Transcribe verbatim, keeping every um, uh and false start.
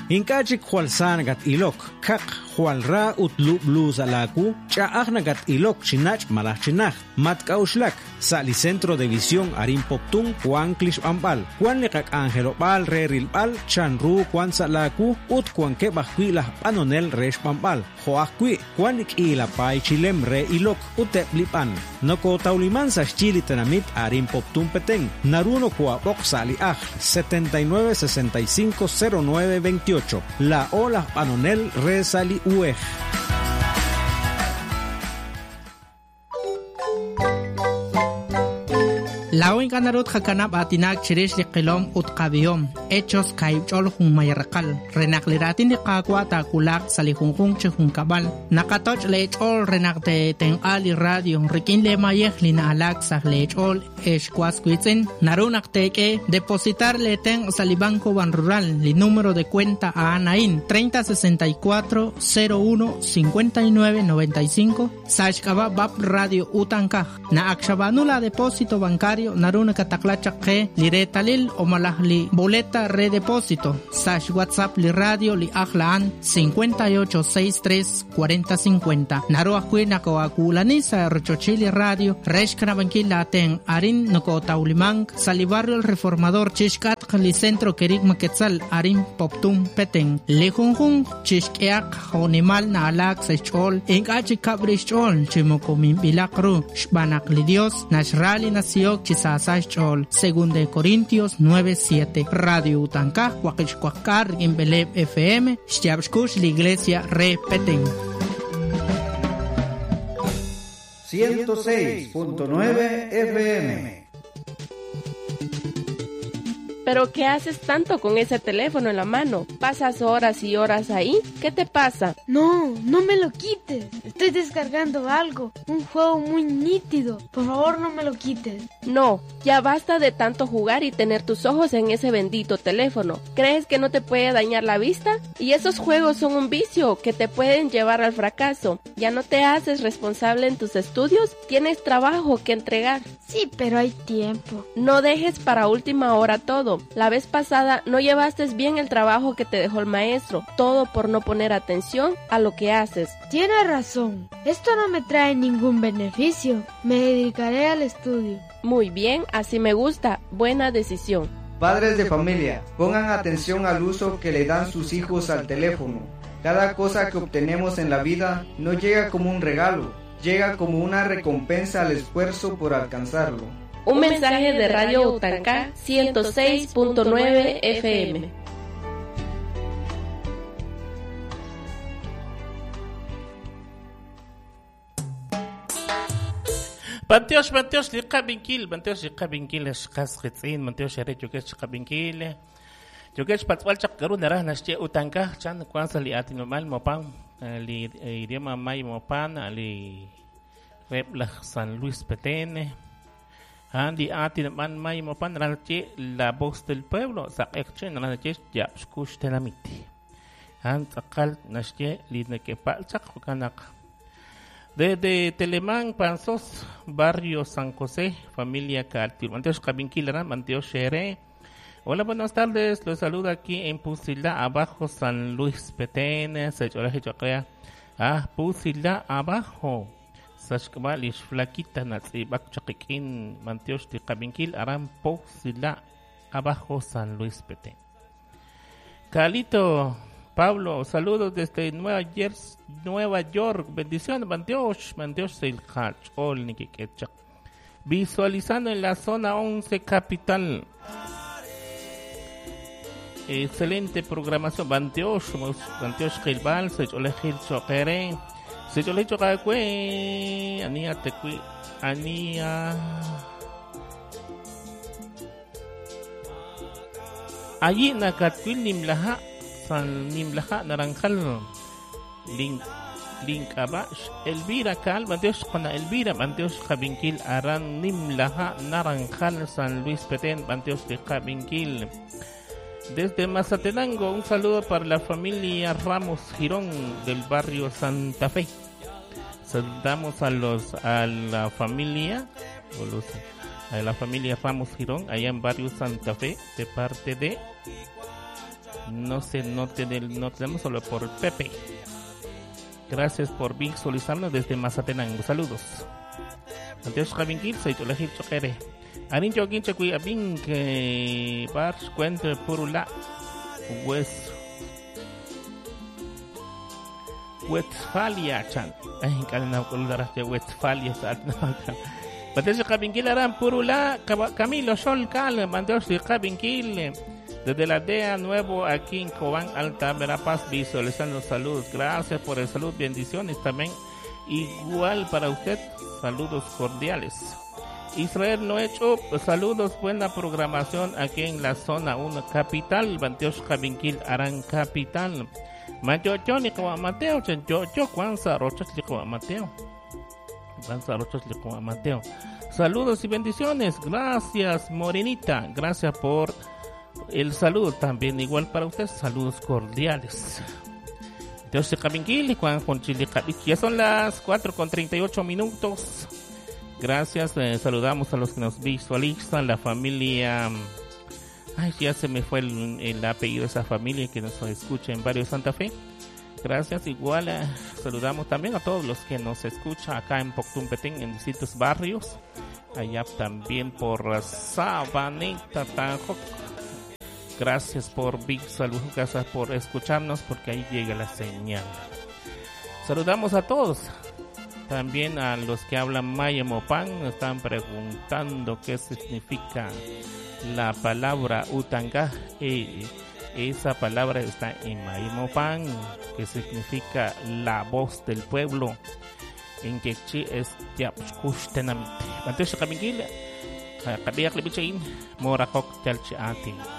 Inkachik Hualsanagat Ilok, Kak Hualra Utlu Bluzalaku, Chaagnagat Ilok Chinach Malachinach, Matkauslak, Sali Centro de Visión Arim Poptun, Juan Klish Ambal, Juan Lekak Angelo Bal, Re Rilbal, Chanru, Juan Salaku, Ut Juan Kebahquila, Panonel Resh Pambal, Joaquui, Juan Ila Pai Chilem Re Ilok, Utep Lipan, Noko Tauliman Chili Tenamit Arim Poptun Petén, Naruno Kua Sali Aj, setenta y nueve sesenta y cinco cero nueve veintiocho, La Ola Panonel Re Sali Uej. Lawin kanarut hakanap atinak chirish liqilom utqabiyom hechos kaibchol hun mayarqal renakliratin liqaqwa ta kulak salihunjun chihun kabal nakatoch lechol renakte tenqali radio rikin le mayeh lina alak sah lechol eshkwas kuitzen narunaqteke depositar le ten salibanco ban rural li número de cuenta a Anain treinta sesenta y cuatro cero uno cincuenta y nueve noventa y cinco sashkaba bab radio utankaj na akshabanula depósito bancario naruna kataklachake li retalil o malahli boleta redepósito sash WhatsApp li radio li ahlaan cincuenta y ocho sesenta y tres cuarenta cincuenta naru akwina ko akulani sa rochochili radio reshkana bankila ten arin noko taulimang sali barrio el reformador chishkat li centro kerik maketzal arin poptum peteng li junjun chishkeak honimal na alak sechol engachi kabrichol chimokomin bilakru shbanak li dios nashrali nasiok Sasach Chol, según de Corintios nueve siete. Radio Utankaj, Huaquichcuacar, Gimbeleb F M, Xyabshkush, la iglesia Repeten. ciento seis punto nueve F M. ¿Pero qué haces tanto con ese teléfono en la mano? ¿Pasas horas y horas ahí? ¿Qué te pasa? No, no me lo quites. Estoy descargando algo, un juego muy nítido. Por favor, no me lo quites. No, ya basta de tanto jugar y tener tus ojos en ese bendito teléfono. ¿Crees que no te puede dañar la vista? Y esos juegos son un vicio que te pueden llevar al fracaso. ¿Ya no te haces responsable en tus estudios? ¿Tienes trabajo que entregar? Sí, pero hay tiempo. No dejes para última hora todo. La vez pasada no llevaste bien el trabajo que te dejó el maestro, todo por no poner atención a lo que haces. Tienes razón, esto no me trae ningún beneficio, me dedicaré al estudio. Muy bien, así me gusta, buena decisión. Padres de familia, pongan atención al uso que le dan sus hijos al teléfono. Cada cosa que obtenemos en la vida no llega como un regalo, llega como una recompensa al esfuerzo por alcanzarlo. Un mensaje de Radio Utankaj ciento seis punto nueve F M. Banteos, banteos, liqa binkil, banteos, liqa binkil, esqas qitzin, banteos, yare, yukesh, liqa binkil. Yukesh, patwal, chakkaru, narah, nashche, Utankaj, chan, kwanza, li atinomal, mopan, li idioma may mopan, li reblaj San Luis Petén. Andi atin man may mopan ranache la voz del pueblo sa ekchen ranache ya skush tenamiti han takal nashye lidne que palchak kanak desde Telemán Panzos barrio San José familia Caltil Manteos Cabinquilara Manteos Shere. Hola, buenas tardes, los saludo aquí en Pusila abajo San Luis Petén se choraje chokea ah Pusila abajo Sashkabal is flaquita natsi bakchakikin Manteos de Cabinquil Aram Pusila abajo San Luis Petén. Calito Pablo, saludos desde Nueva Jersey, Nueva York. Bendiciones, Manteos, Manteos del Hach, Ol Nikikechak. Visualizando en la zona once capital. Excelente programación. Manteos, Manteos Gilbal, Sejolejil Chokere, Sejolejil Chokere, Ania Tequi, Ania. Allí Nakatwil Nimlaha. San Nimlaja Naranjal Link Link Abash Elvira Cal Manteos con Elvira Manteos Cabinquil Aran Nimlaja Naranjal San Luis Petén Manteos de Cabinquil. Desde Mazatenango un saludo para la familia Ramos Girón del barrio Santa Fe. Saludamos a los a la familia o los, a la familia Ramos Girón allá en barrio Santa Fe de parte de no se note del, no tenemos solo por Pepe. Gracias por visualizarnos desde Mazatenango. Saludos. Antes Javinkil, soy Tulajil Chokere. Arin Jokin Chakui Abin que Bar Cuente Purula West Westfalia Chan. Ay, kalina kuldaras de Westfalia sa Antes Javinkil Aran Purula Camilo Sol Cal Mandos de Javinkil. Desde la D E A Nuevo aquí en Cobán, Alta Verapaz, visualizando salud. Gracias por el salud, bendiciones también. Igual para usted, saludos cordiales. Israel Noecho, saludos, buena programación aquí en la zona uno, capital, Banteos Javinquil, Aran capital. Mayocho ni como Mateo, yo Juanza Rochas ni como Mateo. Juanza Rochas ni como Mateo. Saludos y bendiciones. Gracias, Morenita. Gracias por el saludo también, igual para ustedes, saludos cordiales. Entonces, Juan con Chile, ya son las cuatro con treinta y ocho minutos. Gracias, eh, saludamos a los que nos visualizan, la familia. Ay, ya se me fue el, el apellido de esa familia que nos escucha en Barrio Santa Fe. Gracias, igual eh, saludamos también a todos los que nos escuchan acá en Poctumpetén, en distintos barrios. Allá también por Sabaneta, Tajoc. Gracias por Big Salud, gracias por escucharnos porque ahí llega la señal. Saludamos a todos. También a los que hablan Maya Mopán, están preguntando qué significa la palabra Utanga. Eh, esa palabra está en Maya Mopán, que significa la voz del pueblo. En quechua es Tiapskushtenamite. Entonces, Camiguila, Kabiak Libichain, Morakok Telchiati.